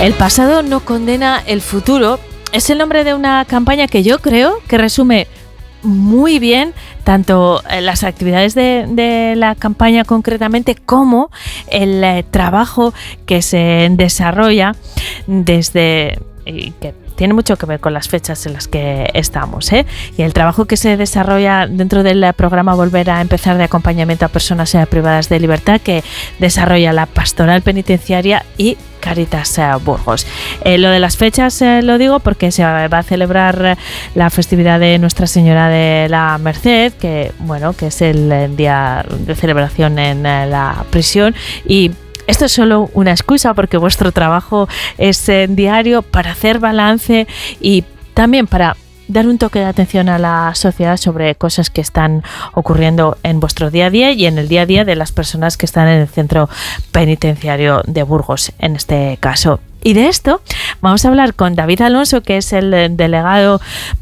El pasado no condena el futuro es el nombre de una campaña que yo creo que resume muy bien tanto las actividades de la campaña concretamente como el trabajo que se desarrolla desde que tiene mucho que ver con las fechas en las que estamos, y el trabajo que se desarrolla dentro del programa Volver a Empezar de acompañamiento a personas privadas de libertad que desarrolla la Pastoral Penitenciaria y Cáritas Burgos. Lo de las fechas lo digo porque se va a celebrar la festividad de Nuestra Señora de la Merced, que es el día de celebración en la prisión, y esto es solo una excusa porque vuestro trabajo es diario para hacer balance y también para dar un toque de atención a la sociedad sobre cosas que están ocurriendo en vuestro día a día y en el día a día de las personas que están en el centro penitenciario de Burgos, en este caso. Y de esto vamos a hablar con David Alonso, que es el delegado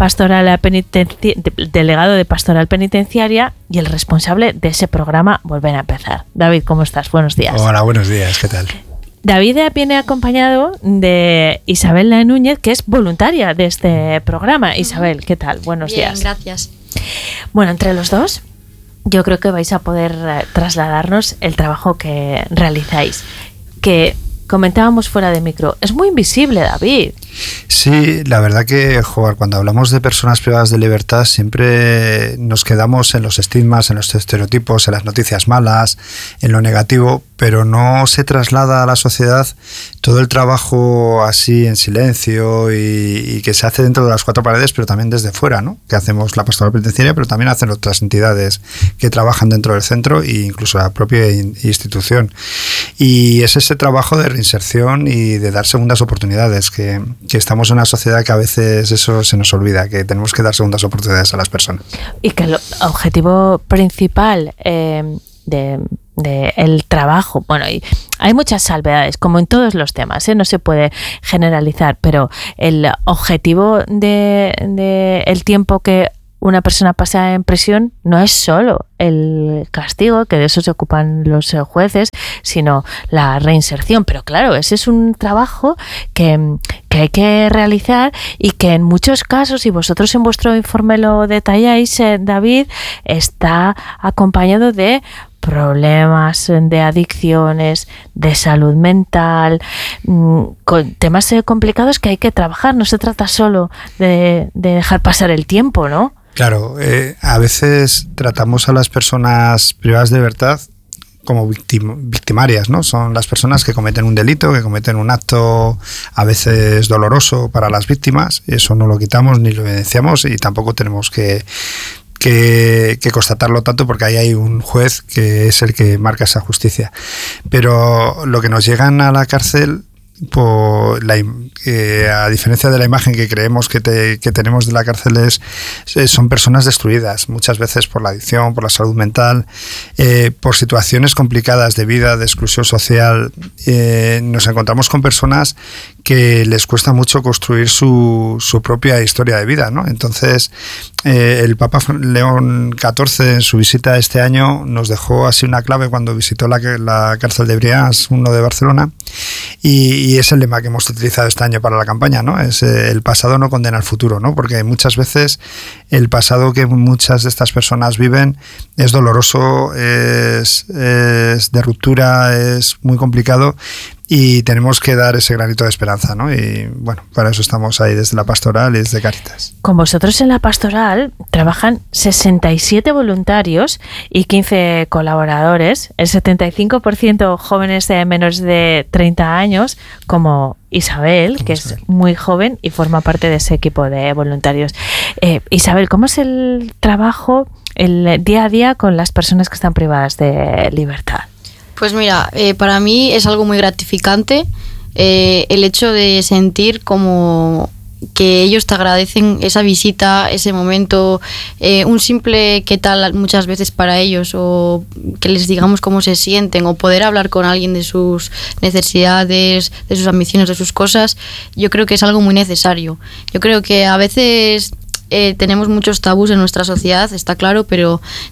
de Pastoral Penitenciaria y el responsable de ese programa Volver a Empezar. David, ¿cómo estás? Buenos días. Hola, buenos días. ¿Qué tal? David viene acompañado de Isabel Núñez, que es voluntaria de este programa. Isabel, ¿qué tal? Buenos días. Bien, gracias. Bueno, entre los dos, yo creo que vais a poder trasladarnos el trabajo que realizáis, que comentábamos fuera de micro. Es muy invisible, David. Sí, la verdad que, cuando hablamos de personas privadas de libertad siempre nos quedamos en los estigmas, en los estereotipos, en las noticias malas, en lo negativo, pero no se traslada a la sociedad todo el trabajo así en silencio y que se hace dentro de las cuatro paredes, pero también desde fuera, ¿no? Que hacemos la Pastoral Penitenciaria, pero también hacen otras entidades que trabajan dentro del centro e incluso la propia institución. Y es ese trabajo de reinserción y de dar segundas oportunidades, que estamos en una sociedad que a veces eso se nos olvida, que tenemos que dar segundas oportunidades a las personas. Y que el objetivo principal de el trabajo, y hay muchas salvedades, como en todos los temas, no se puede generalizar, pero el objetivo de el tiempo que una persona pasa en prisión no es solo el castigo, que de eso se ocupan los jueces, sino la reinserción. Pero claro, ese es un trabajo que hay que realizar y que en muchos casos, y vosotros en vuestro informe lo detalláis, David, está acompañado de problemas de adicciones, de salud mental, con temas complicados que hay que trabajar. No se trata solo de dejar pasar el tiempo, ¿no? Claro, a veces tratamos a las personas privadas de libertad como victimarias, ¿no? Son las personas que cometen un delito, que cometen un acto a veces doloroso para las víctimas. Eso no lo quitamos ni lo evidenciamos y tampoco tenemos que constatarlo tanto, porque ahí hay un juez que es el que marca esa justicia. Pero lo que nos llegan a la cárcel, a diferencia de la imagen que creemos que tenemos de la cárcel, son personas destruidas, muchas veces por la adicción, por la salud mental, por situaciones complicadas de vida, de exclusión social. Nos encontramos con personas que les cuesta mucho construir su propia historia de vida, ¿no? Entonces, el Papa León XIV, en su visita este año, nos dejó así una clave cuando visitó la cárcel de Brians, uno de Barcelona, y es el lema que hemos utilizado este año para la campaña, ¿no? Es el pasado no condena el futuro, ¿no? Porque muchas veces el pasado que muchas de estas personas viven es doloroso, es de ruptura, es muy complicado, y tenemos que dar ese granito de esperanza, ¿no? Y para eso estamos ahí desde la Pastoral y desde Cáritas. Con vosotros en la Pastoral trabajan 67 voluntarios y 15 colaboradores, el 75% jóvenes de menores de 30 años, como Isabel, que es muy joven y forma parte de ese equipo de voluntarios. Isabel, ¿cómo es el trabajo, el día a día con las personas que están privadas de libertad? Pues mira, para mí es algo muy gratificante el hecho de sentir como que ellos te agradecen esa visita, ese momento, un simple qué tal muchas veces para ellos, o que les digamos cómo se sienten, o poder hablar con alguien de sus necesidades, de sus ambiciones, de sus cosas. Yo creo que es algo muy necesario. Yo creo que a veces tenemos muchos tabús en nuestra sociedad, está claro, pero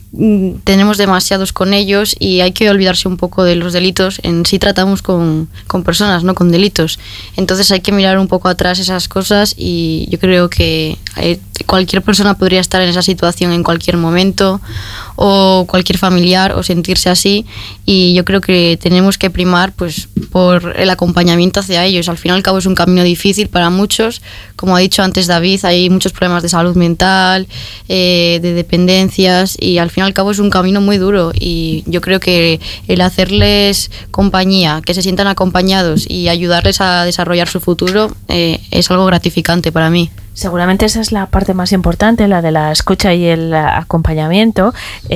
tenemos demasiados con ellos y hay que olvidarse un poco de los delitos. En sí tratamos con personas, no con delitos. Entonces hay que mirar un poco atrás esas cosas y yo creo que cualquier persona podría estar en esa situación en cualquier momento, o cualquier familiar, o sentirse así, y yo creo que tenemos que primar pues por el acompañamiento hacia ellos. Al fin y al cabo es un camino difícil para muchos, como ha dicho antes David, hay muchos problemas de salud mental, de dependencias, y al fin y al cabo es un camino muy duro, y yo creo que el hacerles compañía, que se sientan acompañados y ayudarles a desarrollar su futuro es algo gratificante para mí. Seguramente esa es la parte más importante, la de la escucha y el acompañamiento,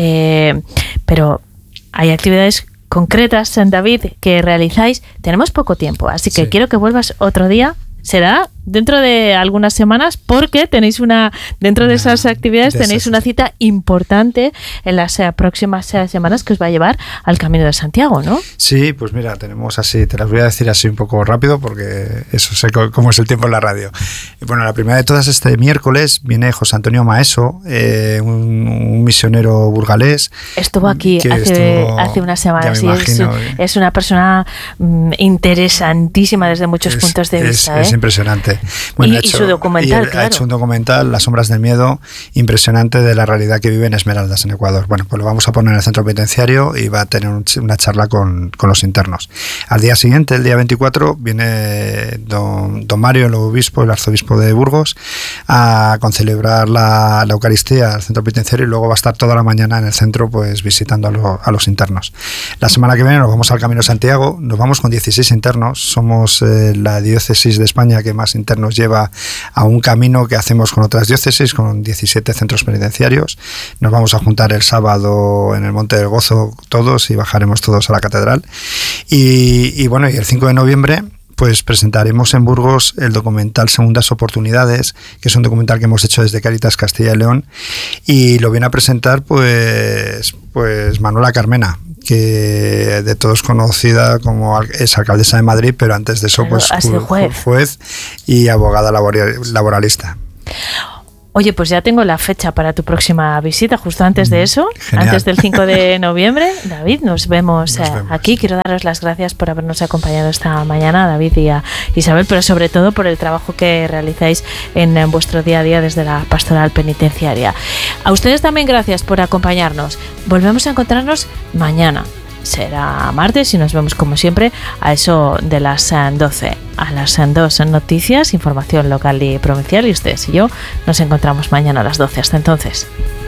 pero hay actividades concretas, David, que realizáis. Tenemos poco tiempo, así que quiero que vuelvas otro día. Será dentro de algunas semanas, porque tenéis dentro de esas actividades tenéis una cita importante en las próximas semanas que os va a llevar al Camino de Santiago, ¿no? Sí, pues mira, tenemos así, te las voy a decir así un poco rápido, porque eso sé cómo es el tiempo en la radio. Bueno, la primera de todas, este miércoles viene José Antonio Maeso, un misionero burgalés. Estuvo aquí hace unas semanas, y es una persona interesantísima desde muchos puntos de vista. Es impresionante. Bueno, y su documental, ha hecho un documental, Las sombras del miedo, impresionante, de la realidad que vive en Esmeraldas, en Ecuador. Bueno, pues lo vamos a poner en el centro penitenciario y va a tener una charla con los internos. Al día siguiente, el día 24, viene don Mario, el arzobispo de Burgos, a concelebrar la Eucaristía al centro penitenciario, y luego va a estar toda la mañana en el centro pues visitando a los internos. La semana que viene nos vamos al Camino de Santiago, nos vamos con 16 internos, somos la diócesis de España que más internos lleva a un camino que hacemos con otras diócesis, con 17 centros penitenciarios. Nos vamos a juntar el sábado en el Monte del Gozo todos y bajaremos todos a la catedral. Y bueno, y el 5 de noviembre pues presentaremos en Burgos el documental Segundas Oportunidades, que es un documental que hemos hecho desde Cáritas Castilla y León, y lo viene a presentar pues Manuela Carmena, que de todos conocida como es alcaldesa de Madrid, pero antes de eso pues juez y abogada laboralista. Oye, pues ya tengo la fecha para tu próxima visita, justo antes de eso, Genial. Antes del 5 de noviembre. David, nos vemos aquí. Quiero daros las gracias por habernos acompañado esta mañana, David y a Isabel, pero sobre todo por el trabajo que realizáis en vuestro día a día desde la pastoral penitenciaria. A ustedes también gracias por acompañarnos. Volvemos a encontrarnos mañana. Será martes y nos vemos como siempre a eso de las 12. A las 2 noticias, información local y provincial, y ustedes y yo nos encontramos mañana a las 12. Hasta entonces.